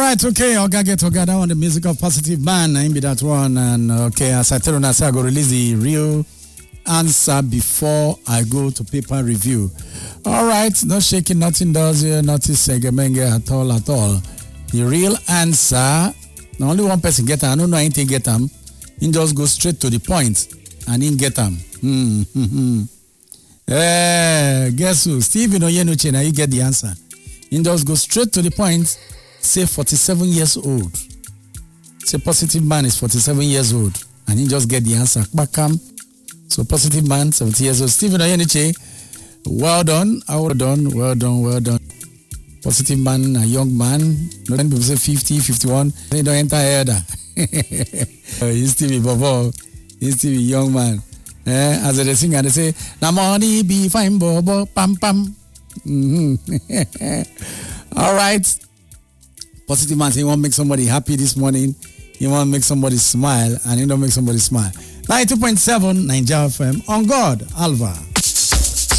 right, okay, I'll get together on the music of Positive Man. I be that one, and okay, as I tell you, I say I go release the real answer before I go to paper review. All right, no shaking, nothing does here, nothing segemenge at all. The real answer, only one person get them. I don't know anything get them. He just go straight to the point, and he get them. Guess who? Stephen Oyenuche, now you get the answer. He just go straight to the point. Say 47 years old. Say Positive Man is 47 years old. And he just get the answer. Bakam. So Positive Man, 70 years old. Stephen Oyeniche, well done. Well done. Positive Man, a young man. No people say 50, 51. They don't enter either. He's still a bobo. He's still a young man. As they sing and they say, "Na money be fine, bobo, pam pam." All right. Positive Man say he want to make somebody happy this morning. He want to make somebody smile, and he don't make somebody smile. 92.7 Nigeria FM on God, Alva.